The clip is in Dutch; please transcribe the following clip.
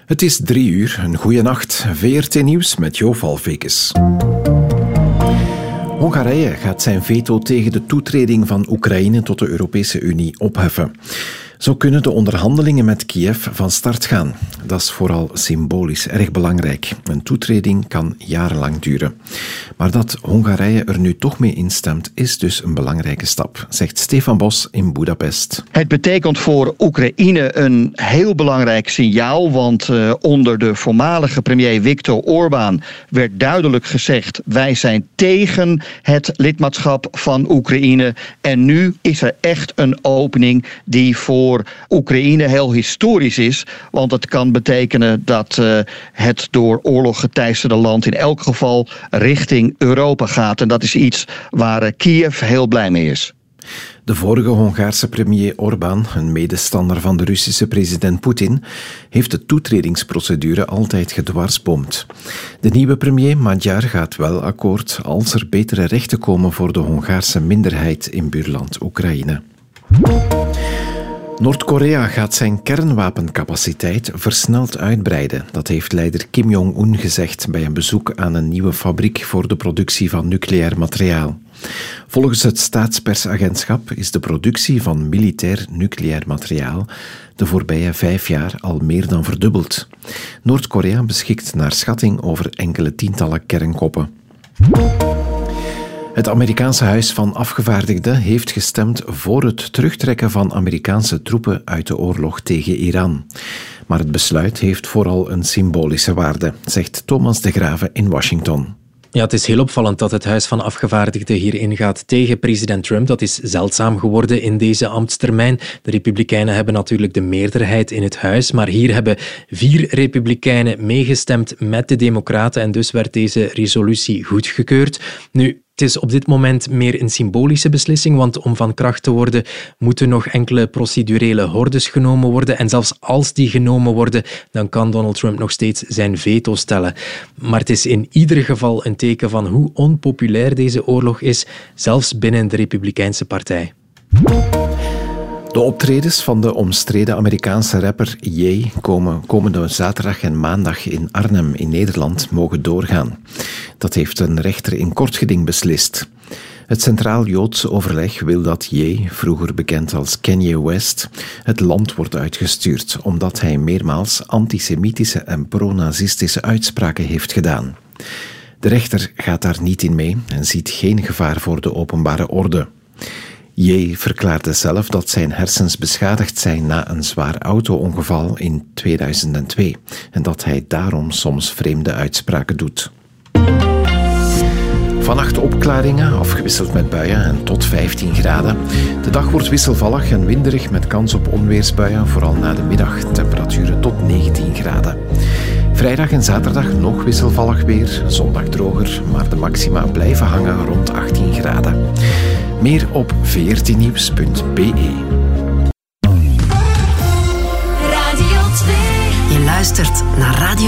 Het is 3:00, een goeie nacht. VRT Nieuws met Jo Valvekes. Hongarije gaat zijn veto tegen de toetreding van Oekraïne tot de Europese Unie opheffen. Zo kunnen de onderhandelingen met Kiev van start gaan. Dat is vooral symbolisch erg belangrijk. Een toetreding kan jarenlang duren. Maar dat Hongarije er nu toch mee instemt, is dus een belangrijke stap, zegt Stefan Bos in Boedapest. Het betekent voor Oekraïne een heel belangrijk signaal, want onder de voormalige premier Viktor Orbán werd duidelijk gezegd: wij zijn tegen het lidmaatschap van Oekraïne. En nu is er echt een opening die voor Oekraïne heel historisch is, want het kan betekenen dat het door oorlog geteisterde land in elk geval richting Europa gaat. En dat is iets waar Kiev heel blij mee is. De vorige Hongaarse premier Orbán, een medestander van de Russische president Poetin, heeft de toetredingsprocedure altijd gedwarsboomd. De nieuwe premier Magyar gaat wel akkoord als er betere rechten komen voor de Hongaarse minderheid in buurland Oekraïne. Noord-Korea gaat zijn kernwapencapaciteit versneld uitbreiden. Dat heeft leider Kim Jong-un gezegd bij een bezoek aan een nieuwe fabriek voor de productie van nucleair materiaal. Volgens het staatspersagentschap is de productie van militair nucleair materiaal de voorbije 5 jaar al meer dan verdubbeld. Noord-Korea beschikt naar schatting over enkele tientallen kernkoppen. Het Amerikaanse Huis van Afgevaardigden heeft gestemd voor het terugtrekken van Amerikaanse troepen uit de oorlog tegen Iran. Maar het besluit heeft vooral een symbolische waarde, zegt Thomas de Grave in Washington. Ja, het is heel opvallend dat het Huis van Afgevaardigden hierin gaat tegen president Trump. Dat is zeldzaam geworden in deze ambtstermijn. De Republikeinen hebben natuurlijk de meerderheid in het huis, maar hier hebben 4 Republikeinen meegestemd met de Democraten en dus werd deze resolutie goedgekeurd. Nu, het is op dit moment meer een symbolische beslissing, want om van kracht te worden moeten nog enkele procedurele hordes genomen worden. En zelfs als die genomen worden, dan kan Donald Trump nog steeds zijn veto stellen. Maar het is in ieder geval een teken van hoe onpopulair deze oorlog is, zelfs binnen de Republikeinse partij. De optredens van de omstreden Amerikaanse rapper Ye komende zaterdag en maandag in Arnhem in Nederland mogen doorgaan. Dat heeft een rechter in kort geding beslist. Het Centraal Joodse Overleg wil dat Ye, vroeger bekend als Kanye West, het land wordt uitgestuurd omdat hij meermaals antisemitische en pro-nazistische uitspraken heeft gedaan. De rechter gaat daar niet in mee en ziet geen gevaar voor de openbare orde. Ye verklaarde zelf dat zijn hersens beschadigd zijn na een zwaar auto-ongeval in 2002 en dat hij daarom soms vreemde uitspraken doet. Vannacht opklaringen, afgewisseld met buien en tot 15 graden. De dag wordt wisselvallig en winderig met kans op onweersbuien, vooral na de middag. Temperaturen tot 19 graden. Vrijdag en zaterdag nog wisselvallig weer, zondag droger, maar de maxima blijven hangen rond 18 graden. Meer op vrtnieuws.be. Je luistert naar Radio